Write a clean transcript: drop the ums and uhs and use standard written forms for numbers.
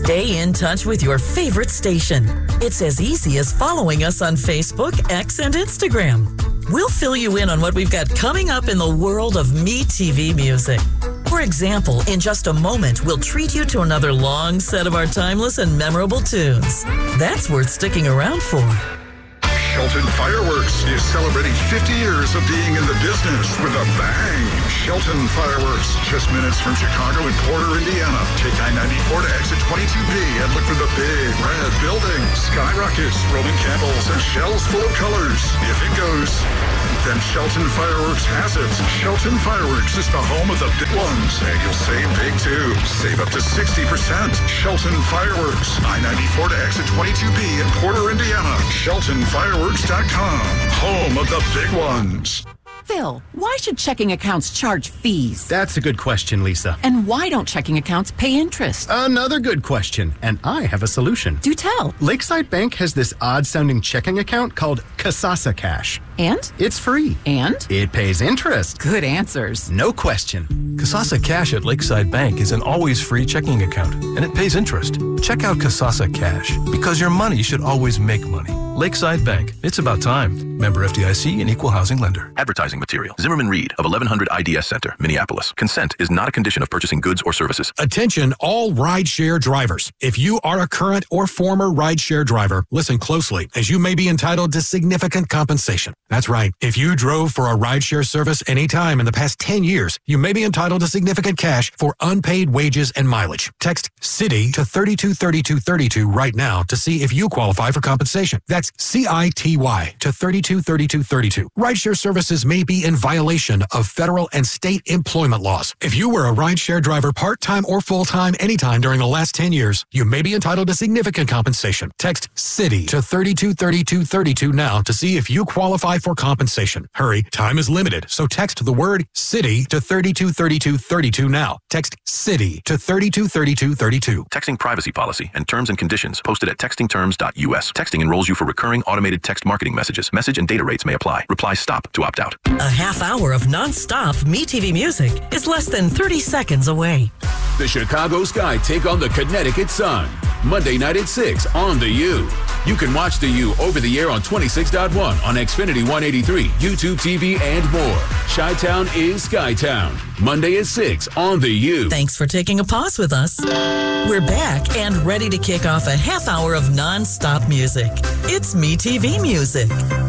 Stay in touch with your favorite station. It's as easy as following us on Facebook, X, and Instagram. We'll fill you in on what we've got coming up in the world of MeTV music. For example, in just a moment, we'll treat you to another long set of our timeless and memorable tunes. That's worth sticking around for. Shelton Fireworks is celebrating 50 years of being in the business with a bang. Shelton Fireworks, just minutes from Chicago and Porter, Indiana. Take I-94 to exit 22B and look for the big red building. Skyrockets, Roman candles, and shells full of colors. If it goes, then Shelton Fireworks has it. Shelton Fireworks is the home of the big ones, and you'll save big too. Save up to 60%. Shelton Fireworks, I-94 to exit 22B in Porter, Indiana. SheltonFireworks.com, home of the big ones. Phil, why should checking accounts charge fees? That's a good question, Lisa. And why don't checking accounts pay interest? Another good question, and I have a solution. Do tell. Lakeside Bank has this odd-sounding checking account called Kasasa Cash. And? It's free. And? It pays interest. Good answers. No question. Kasasa Cash at Lakeside Bank is an always free checking account, and it pays interest. Check out Kasasa Cash, because your money should always make money. Lakeside Bank. It's about time. Member FDIC and equal housing lender. Advertising material. Zimmerman Reed of 1100 IDS Center, Minneapolis. Consent is not a condition of purchasing goods or services. Attention all rideshare drivers. If you are a current or former rideshare driver, listen closely, as you may be entitled to significant compensation. That's right. If you drove for a rideshare service anytime in the past 10 years, you may be entitled to significant cash for unpaid wages and mileage. Text CITY to 323232 right now to see if you qualify for compensation. That's CITY to 323232. Rideshare services may be in violation of federal and state employment laws. If you were a rideshare driver part-time or full-time anytime during the last 10 years, you may be entitled to significant compensation. Text CITY to 323232 now to see if you qualify for compensation. Hurry, time is limited, so text the word CITY to 323232 now. Text CITY to 323232. Texting privacy policy and terms and conditions posted at textingterms.us. Texting enrolls you for recurring automated text marketing messages. Message and data rates may apply. Reply STOP to opt out. A half hour of non-stop MeTV music is less than 30 seconds away. The Chicago Sky take on the Connecticut Sun. Monday night at 6 on The U. You can watch The U over the air on 26.1 on Xfinity 183, YouTube TV, and more. Chi-Town is Skytown. Monday at 6 on The U. Thanks for taking a pause with us. We're back and ready to kick off a half hour of non-stop music. It's MeTV music.